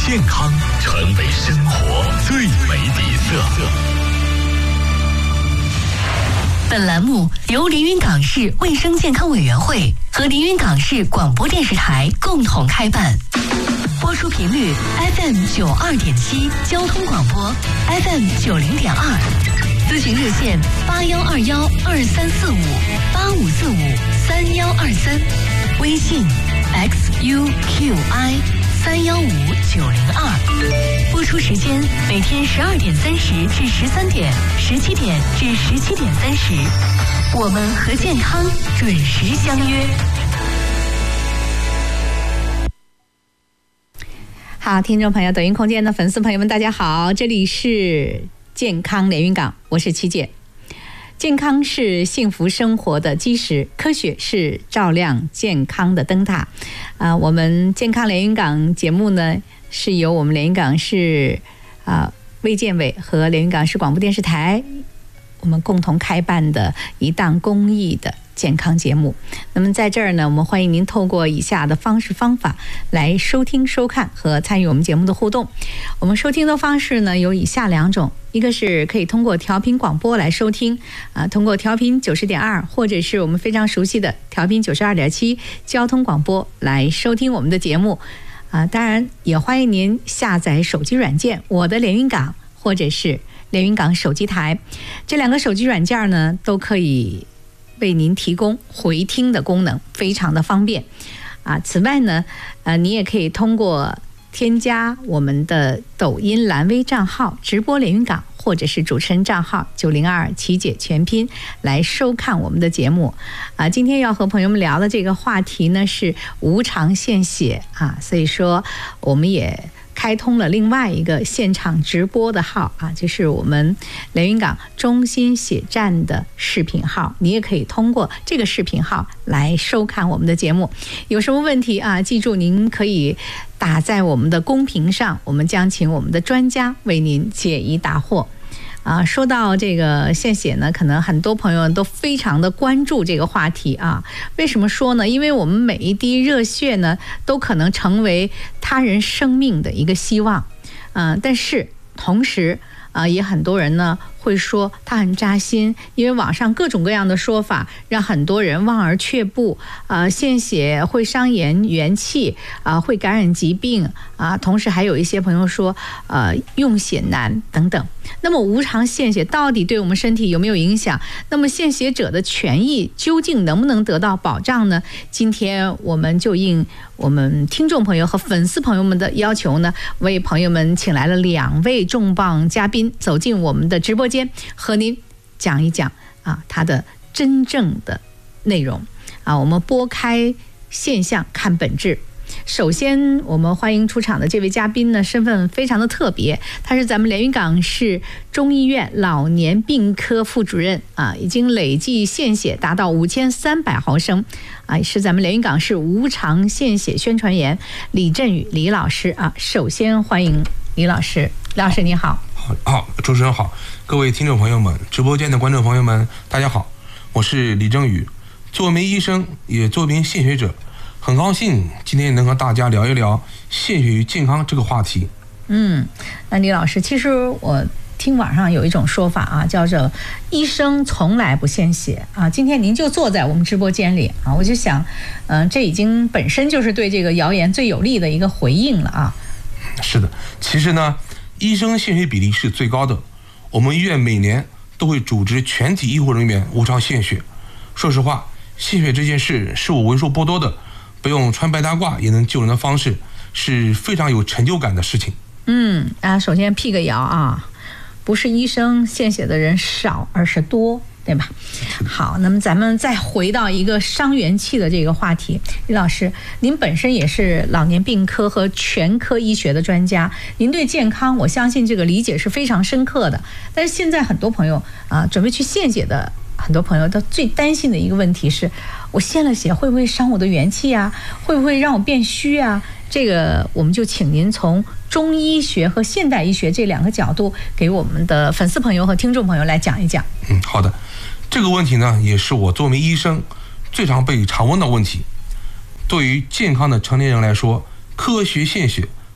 健康成为生活最美底色。 本栏目由连云港市卫生健康委员会和连云港市广播电视台共同开办，播出频率 FM92.7 交通广播 FM90.2，咨询热线8121234585453123，微信 XUQI315902。播出时间每天12点30至13点，17点至17点30，我们和健康准时相约。 好，听众朋友，抖音空间的粉丝朋友们，大家好，这里是健康连云港，我是琪姐。健康是幸福生活的基石，科学是照亮健康的灯塔。我们健康连云港节目呢，是由我们连云港市卫健委和连云港市广播电视台我们共同开办的一档公益的健康节目。那么在这儿呢，我们欢迎您透过以下的方式方法来收听收看和参与我们节目的互动。我们收听的方式呢有以下两种，一个是可以通过调频广播来收听通过调频90.2或者是我们非常熟悉的调频92.7交通广播来收听我们的节目当然也欢迎您下载手机软件我的连云港或者是连云港手机台，这两个手机软件呢都可以为您提供回听的功能，非常的方便此外呢你也可以通过添加我们的抖音蓝微账号直播连云港，或者是主持人账号902琪姐全拼来收看我们的节目今天要和朋友们聊的这个话题呢是无偿献血所以说我们也开通了另外一个现场直播的号就是我们连云港中心血站的视频号，你也可以通过这个视频号来收看我们的节目。有什么问题记住您可以打在我们的公屏上，我们将请我们的专家为您解疑答惑说到这个献血呢，可能很多朋友都非常的关注这个话题为什么说呢？因为我们每一滴热血呢都可能成为他人生命的一个希望但是同时也很多人呢会说它很扎心，因为网上各种各样的说法让很多人望而却步献血会伤元气会感染疾病同时还有一些朋友说用血难等等。那么无偿献血到底对我们身体有没有影响？那么献血者的权益究竟能不能得到保障呢？今天我们就应我们听众朋友和粉丝朋友们的要求呢，为朋友们请来了2位重磅嘉宾走进我们的直播间，和您讲一讲它的真正的内容我们拨开现象看本质。首先我们欢迎出场的这位嘉宾呢，身份非常的特别，他是咱们连云港市中医院老年病科副主任已经累计献血达到5300毫升是咱们连云港市无偿献血宣传员李振宇李老师首先欢迎李老师。李老师你好。 好，主持人好，各位听众朋友们，直播间的观众朋友们，大家好，我是李振宇，作为一名医生，也作为一名献血者，很高兴今天能和大家聊一聊献血与健康这个话题。 那李老师，其实我听网上有一种说法叫做医生从来不献血今天您就坐在我们直播间里我就想这已经本身就是对这个谣言最有力的一个回应了是的，其实呢医生献血比例是最高的，我们医院每年都会组织全体医护人员无偿献血。说实话，献血这件事是我为数不多的不用穿白大褂也能救人的方式，是非常有成就感的事情。 首先辟个谣不是医生献血的人少，而是多，对吧？好，那么咱们再回到一个伤元气的这个话题。李老师，您本身也是老年病科和全科医学的专家，您对健康我相信这个理解是非常深刻的。但是现在很多朋友准备去献血的很多朋友都最担心的一个问题是，我献了血会不会伤我的元气会不会让我变虚这个我们就请您从中医学和现代医学这2个角度给我们的粉丝朋友和听众朋友来讲一讲。 好的，这个问题呢也是我作为医生最常被常问的问题。对于健康的成年人来说，科学献血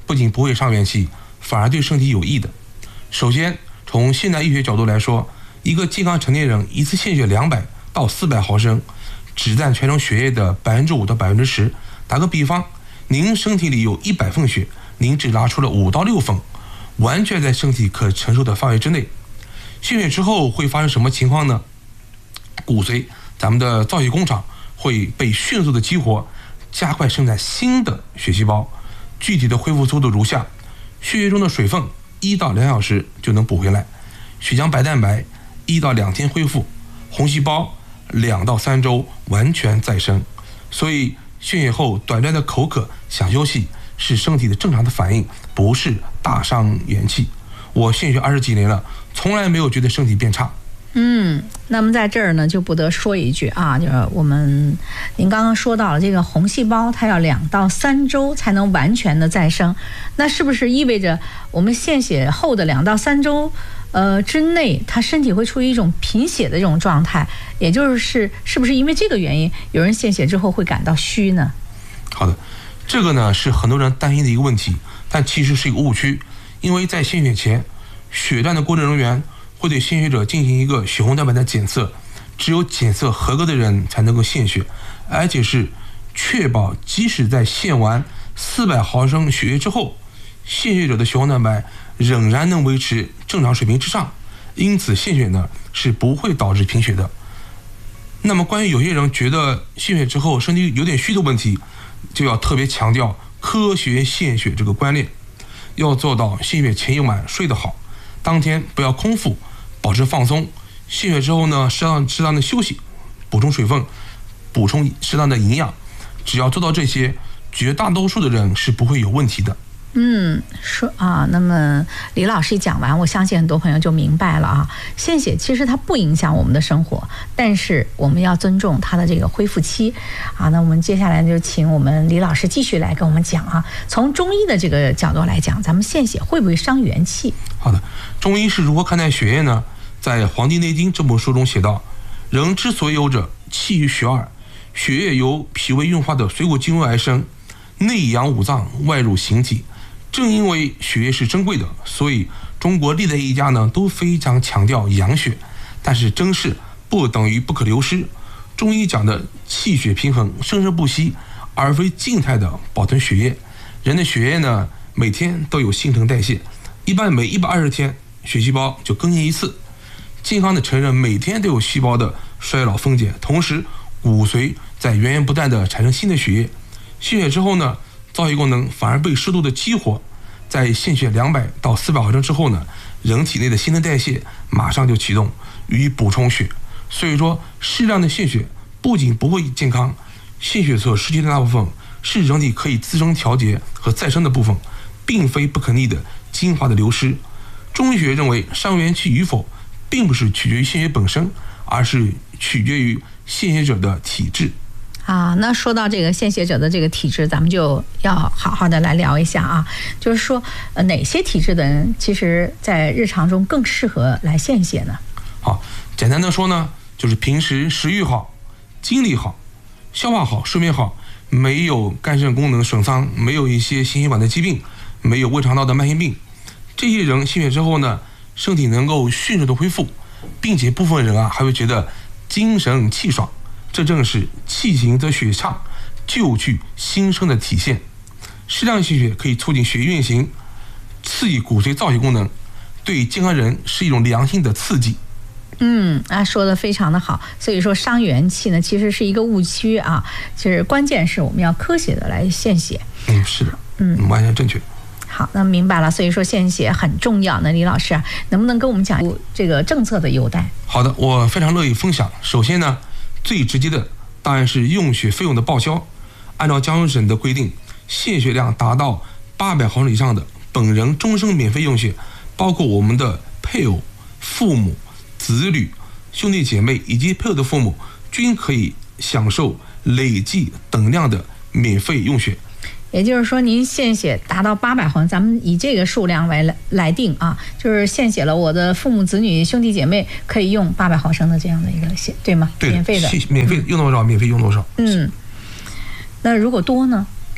不仅不会伤元气，反而对身体有益的。首先，从现代医学角度来说，一个健康成年人一次献血200到400毫升，只占全身血液的5%到10%。打个比方，您身体里有100份血，您只拿出了5到6份，完全在身体可承受的范围之内。献血之后会发生什么情况呢？骨髓，咱们的造血工厂会被迅速的激活，加快生产新的血细胞。具体的恢复速度如下：血液中的水分1到2小时就能补回来，血浆白蛋白1到2天恢复，红细胞2到3周完全再生。所以献血后短暂的口渴想休息是身体的正常的反应，不是大伤元气。我献血20几年了，从来没有觉得身体变差。 那么在这儿呢，就不得说一句啊，就是您刚刚说到了这个红细胞，它要2到3周才能完全的再生，那是不是意味着我们献血后的2到3周之内，它身体会处于一种贫血的这种状态？也就是是不是因为这个原因，有人献血之后会感到虚呢？ 好的，这个呢是很多人担心的一个问题，但其实是一个误区。因为在献血前，血站的工作人员会对献血者进行一个血红蛋白的检测，只有检测合格的人才能够献血，而且是确保即使在献完400毫升血液之后，献血者的血红蛋白仍然能维持正常水平之上，因此献血呢是不会导致贫血的。那么关于有些人觉得献血之后身体有点虚的问题，就要特别强调科学献血这个观念，要做到献血前一晚睡得好，当天不要空腹，保持放松。献血之后呢，适当的休息，补充水分，补充适当的营养，只要做到这些，绝大多数的人是不会有问题的。 那么李老师一讲完，我相信很多朋友就明白了啊。献血其实它不影响我们的生活，但是我们要尊重它的这个恢复期啊。那我们接下来就请我们李老师继续来跟我们讲啊。从中医的这个角度来讲，咱们献血会不会伤元气？ 好的，中医是如何看待血液呢？在《黄帝内经》这本书中写道：人之所有者，气于血耳。血液由脾胃运化的水谷精微而生，内养五脏，外入形体。正因为血液是珍贵的，所以中国历代医家呢都非常强调养血，但是珍视不等于不可流失。中医讲的气血平衡，生生不息，而非静态的保存血液。人的血液呢每天都有新陈代谢，一般每120天血细胞就更新一次。健康的成人每天都有细胞的衰老分解，同时骨髓在源源不断的产生新的血液。献血之后呢，造血功能反而被适度的激活，在献血200到400毫升之后呢，人体内的新陈代谢马上就启动，予以补充血。所以说，适量的献血不仅不会健康，献血所失去的大部分是人体可以自身调节和再生的部分，并非不可逆的精华的流失。中医学认为，伤元气与否，并不是取决于献血本身，而是取决于献血者的体质。 那说到这个献血者的这个体质，咱们就要好好的来聊一下啊。就是说，哪些体质的人，其实在日常中更适合来献血呢？ 好，简单的说呢，就是平时食欲好、精力好、消化好、睡眠好，没有肝肾功能损伤，没有一些心血管的疾病，没有胃肠道的慢性病，这些人献血之后呢，身体能够迅速的恢复，并且部分人还会觉得精神气爽。这正是气行则血畅，救去新生的体现。适量献血可以促进血液运行，刺激骨髓造血功能，对健康人是一种良性的刺激。 说得非常的好。所以说伤元气呢，其实是一个误区啊。其实关键是我们要科学的来献血。 是的，完全正确。 好，那明白了。所以说献血很重要。那李老师能不能跟我们讲这个政策的优待？ 好的，我非常乐意分享。首先呢，最直接的当然是用血费用的报销。按照江苏省的规定，献血量达到800毫升以上的，本人终身免费用血，包括我们的配偶、父母、子女、兄弟姐妹以及配偶的父母，均可以享受累计等量的免费用血。 也就是说，您献血达到800毫升，咱们以这个数量来定啊，就是献血了，我的父母、子女、兄弟姐妹可以用800毫升的这样的一个血，对吗？ 对， 免费的， 免费用多少，免费用多少。 那如果多呢？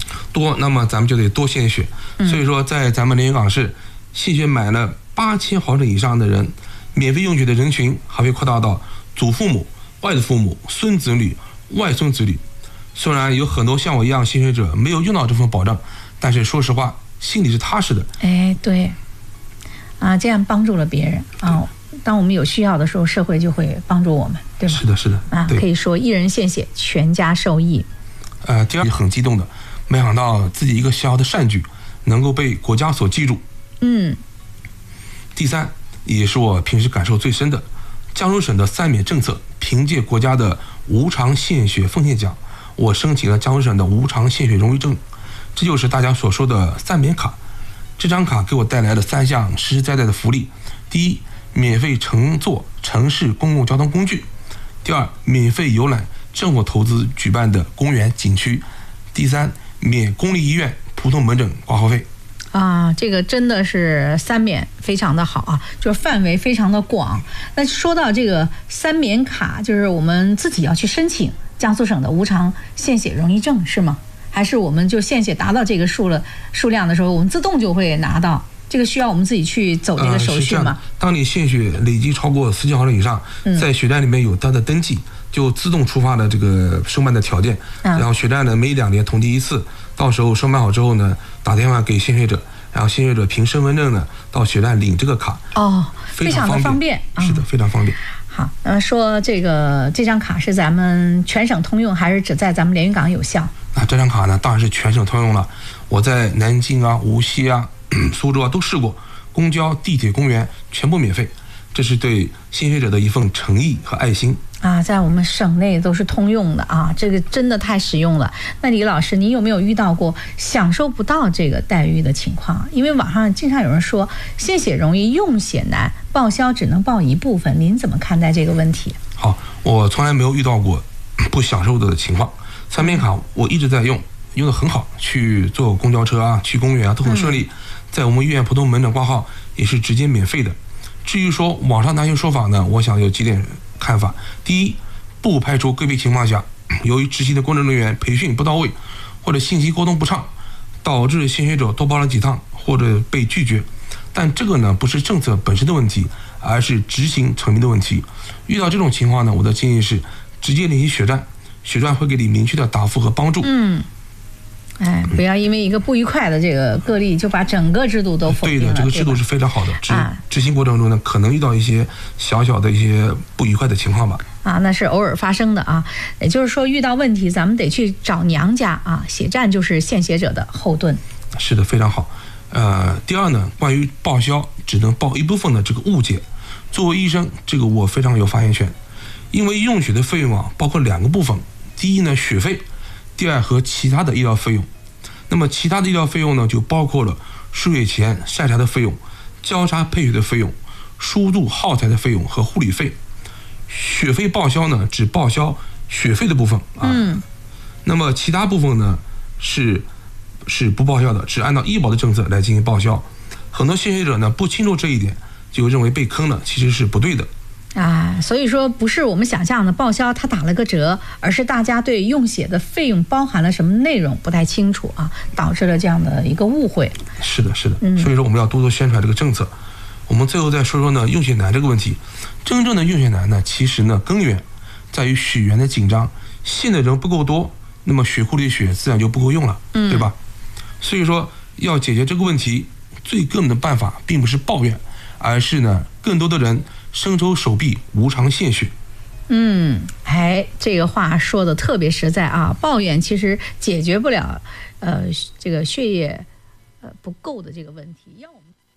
多，那么咱们就得多献血。所以说，在咱们连云港市，献血买了8000毫升以上的人，免费用血的人群还会扩大到祖父母、外祖父母、孙子女、外孙子女。虽然有很多像我一样献血者没有用到这份保障，但是说实话，心里是踏实的。 哎，对，啊，这样帮助了别人啊。当我们有需要的时候，社会就会帮助我们，对吧？ 是的，是的。 啊，可以说一人献血，全家受益。 第二很激动的，没想到自己一个小小的善举能够被国家所记住。第三，也是我平时感受最深的，江苏省的3免政策，凭借国家的无偿献血奉献奖，我申请了江苏省的无偿献血荣誉证，这就是大家所说的3免卡。这张卡给我带来了3项实实在在的福利：第一，免费乘坐城市公共交通工具；第二，免费游览政府投资举办的公园景区；第三，免公立医院普通门诊挂号费。 啊，这个真的是3免非常的好啊，就是范围非常的广。那说到这个3免卡，就是我们自己要去申请江苏省的无偿献血荣誉证是吗？还是我们就献血达到这个数量的时候，我们自动就会拿到？这个需要我们自己去走这个手续吗？ 当你献血累计超过4000毫升以上，在血站里面有它的登记，就自动触发了这个申办的条件。然后血站呢每2年统计一次，到时候申办好之后呢，打电话给献血者，然后献血者凭身份证呢到血站领这个卡。 非常的方便。 是的，非常方便。 好，说这张卡是咱们全省通用，还是只在咱们连云港有效？ 这张卡呢当然是全省通用了。我在南京啊、无锡啊、苏州啊都试过，公交、地铁、公园全部免费，这是对献血者的一份诚意和爱心啊。在我们省内都是通用的啊，这个真的太实用了。那李老师，您有没有遇到过享受不到这个待遇的情况？因为网上经常有人说献血容易用血难，报销只能报一部分，您怎么看待这个问题？ 好，我从来没有遇到过不享受的情况。3免卡我一直在用得很好，去坐公交车啊，去公园啊都很顺利。在我们医院普通门诊挂号也是直接免费的。至于说网上那些说法呢，我想有几点看法。第一，不排除个别情况下，由于执行的工作人员培训不到位，或者信息沟通不畅，导致献血者多报了几趟或者被拒绝。但这个呢不是政策本身的问题，而是执行层面的问题。遇到这种情况呢，我的建议是直接联系血站，血站会给你明确的答复和帮助。 不要因为一个不愉快的这个个例就把整个制度都否定了。 对的，这个制度是非常好的。执行过程中呢，可能遇到一些小小的一些不愉快的情况吧。 那是偶尔发生的啊。也就是说，遇到问题咱们得去找娘家啊，血站就是献血者的后盾。 是的，非常好。第二呢，关于报销只能报一部分的这个误解，作为医生，这个我非常有发言权。因为用血的费用啊，包括2个部分。第一呢，血费；第二和其他的医疗费用。那么其他的医疗费用呢，就包括了输血前筛查的费用、交叉配血的费用、输入耗材的费用和护理费。血费报销呢，只报销血费的部分啊。那么其他部分呢是不报销的，只按照医保的政策来进行报销。很多献血者呢不清楚这一点，就认为被坑了，其实是不对的。 所以说不是我们想象的报销它打了个折，而是大家对用血的费用包含了什么内容不太清楚啊，导致了这样的一个误会。 是的，所以说我们要多多宣传这个政策。我们最后再说说呢用血难这个问题。真正的用血难呢，其实呢根源在于血源的紧张，献的人不够多，那么血库里的血自然就不够用了，对吧？所以说要解决这个问题，最根本的办法并不是抱怨，而是呢更多的人伸出手臂无偿献血。 这个话说的特别实在啊！抱怨其实解决不了这个血液不够的这个问题。要我们